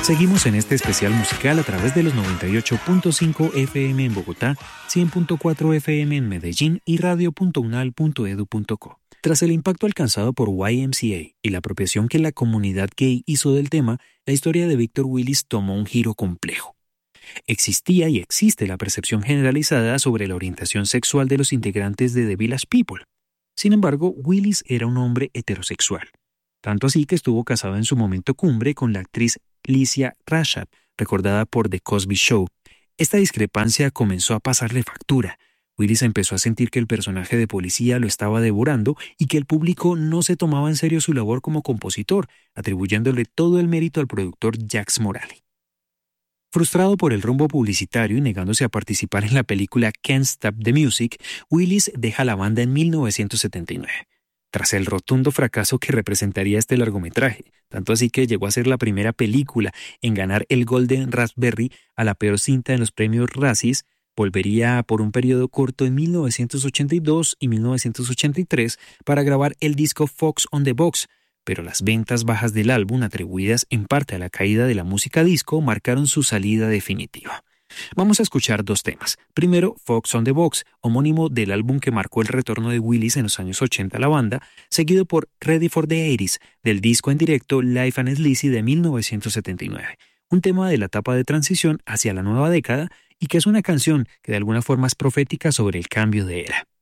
Seguimos en este especial musical a través de los 98.5 FM en Bogotá, 100.4 FM en Medellín y radio.unal.edu.co. Tras el impacto alcanzado por YMCA y la apropiación que la comunidad gay hizo del tema, la historia de Victor Willis tomó un giro complejo. Existía y existe la percepción generalizada sobre la orientación sexual de los integrantes de The Village People. Sin embargo, Willis era un hombre heterosexual. Tanto así que estuvo casado en su momento cumbre con la actriz Licia Rashad, recordada por The Cosby Show. Esta discrepancia comenzó a pasarle factura. Willis empezó a sentir que el personaje de policía lo estaba devorando y que el público no se tomaba en serio su labor como compositor, atribuyéndole todo el mérito al productor Jax Morale. Frustrado por el rumbo publicitario y negándose a participar en la película Can't Stop the Music, Willis deja la banda en 1979. Tras el rotundo fracaso que representaría este largometraje, tanto así que llegó a ser la primera película en ganar el Golden Raspberry a la peor cinta en los premios Razzies, volvería por un periodo corto en 1982 y 1983 para grabar el disco Fox on the Box, pero las ventas bajas del álbum, atribuidas en parte a la caída de la música disco, marcaron su salida definitiva. Vamos a escuchar dos temas. Primero, Fox on the Box, homónimo del álbum que marcó el retorno de Willis en los años 80 a la banda, seguido por Ready for the 80s, del disco en directo Life and Sleazy de 1979, un tema de la etapa de transición hacia la nueva década y que es una canción que de alguna forma es profética sobre el cambio de era.